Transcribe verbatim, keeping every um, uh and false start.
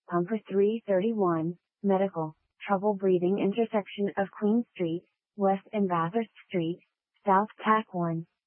Pumper three thirty-one, Medical, trouble breathing intersection of Queen Street, West and Bathurst Street, South Tack one.